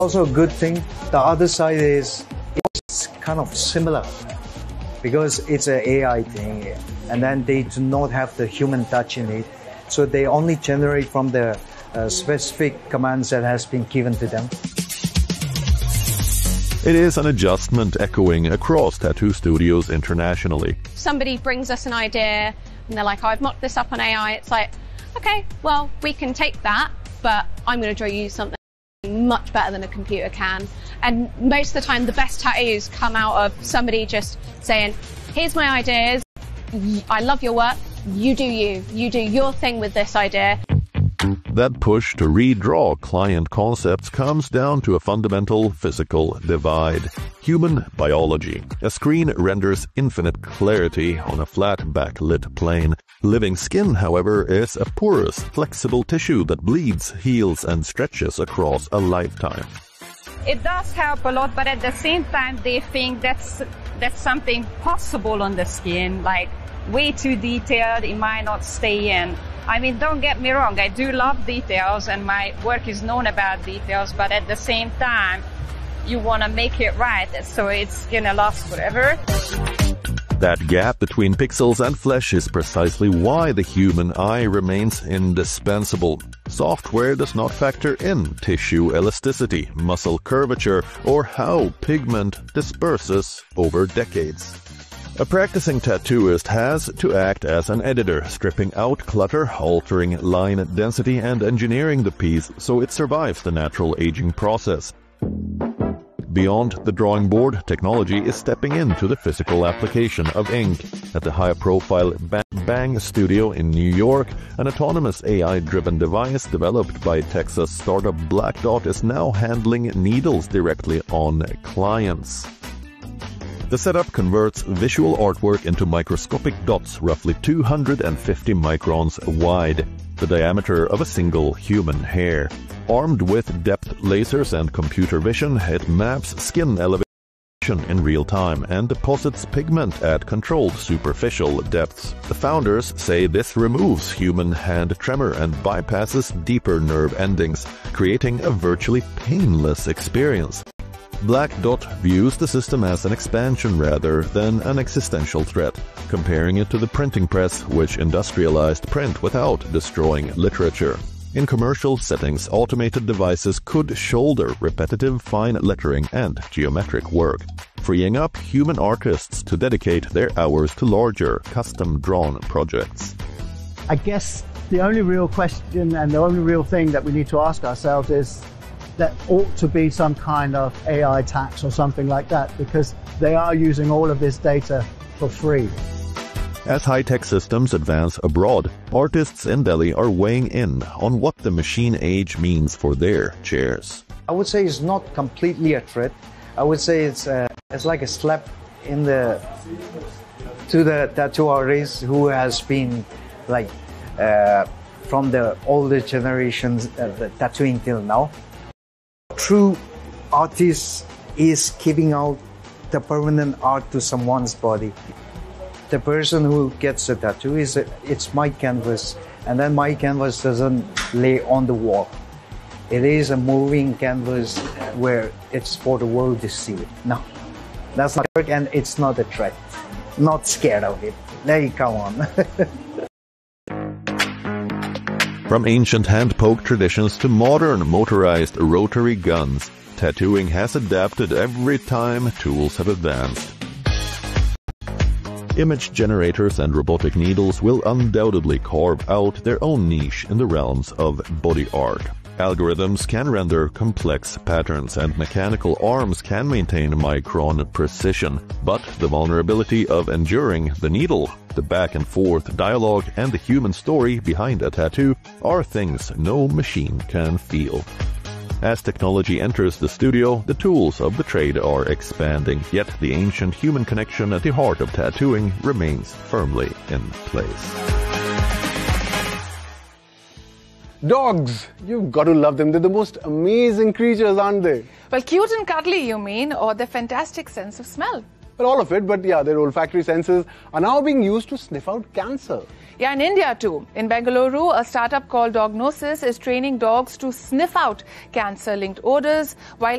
Also a good thing. The other side is it's kind of similar because it's an AI thing, and then they do not have the human touch in it. So they only generate from the specific commands that has been given to them. It is an adjustment echoing across tattoo studios internationally. Somebody brings us an idea and they're like, oh, I've mocked this up on AI. It's like, okay, well, we can take that, but I'm going to draw you something much better than a computer can. And most of the time, the best tattoos come out of somebody just saying, here's my ideas. I love your work. You do you. You do your thing with this idea. That push to redraw client concepts comes down to a fundamental physical divide. Human biology. A screen renders infinite clarity on a flat backlit plane. Living skin, however, is a porous, flexible tissue that bleeds, heals, and stretches across a lifetime. It does help a lot, but at the same time, they think that's something possible on the skin, like way too detailed, it might not stay in. I mean, don't get me wrong, I do love details and my work is known about details, but at the same time, you want to make it right so it's going to last forever. That gap between pixels and flesh is precisely why the human eye remains indispensable. Software does not factor in tissue elasticity, muscle curvature, or how pigment disperses over decades. A practicing tattooist has to act as an editor, stripping out clutter, altering line density, and engineering the piece so it survives the natural aging process. Beyond the drawing board, technology is stepping into the physical application of ink. At the high-profile Bang Studio in New York, an autonomous AI-driven device developed by Texas startup Black Dot is now handling needles directly on clients. The setup converts visual artwork into microscopic dots roughly 250 microns wide, the diameter of a single human hair. Armed with depth lasers and computer vision, it maps skin elevation in real time and deposits pigment at controlled superficial depths. The founders say this removes human hand tremor and bypasses deeper nerve endings, creating a virtually painless experience. Black Dot views the system as an expansion rather than an existential threat, comparing it to the printing press, which industrialized print without destroying literature. In commercial settings, automated devices could shoulder repetitive fine lettering and geometric work, freeing up human artists to dedicate their hours to larger, custom-drawn projects. I guess the only real question and the only real thing that we need to ask ourselves is there ought to be some kind of AI tax or something like that, because they are using all of this data for free. As high-tech systems advance abroad, artists in Delhi are weighing in on what the machine age means for their chairs. I would say it's not completely a threat. I would say it's like a slap in to the tattoo artist who has been like from the older generations tattooing till now. True artist is giving out the permanent art to someone's body. The person who gets a tattoo it's my canvas, and then my canvas doesn't lay on the wall. It is a moving canvas where it's for the world to see it. No, that's not work, and it's not a threat. Not scared of it. There you come on. From ancient hand-poke traditions to modern motorized rotary guns, tattooing has adapted every time tools have advanced. Image generators and robotic needles will undoubtedly carve out their own niche in the realms of body art. Algorithms can render complex patterns and mechanical arms can maintain micron precision, but the vulnerability of enduring the needle, the back and forth dialogue, and the human story behind a tattoo are things no machine can feel. As technology enters the studio, the tools of the trade are expanding, yet the ancient human connection at the heart of tattooing remains firmly in place. Dogs! You've got to love them. They're the most amazing creatures, aren't they? Well, cute and cuddly, you mean, or their fantastic sense of smell? Well, all of it, but yeah, their olfactory senses are now being used to sniff out cancer. Yeah, in India too. In Bengaluru, a startup called Dognosis is training dogs to sniff out cancer-linked odors, while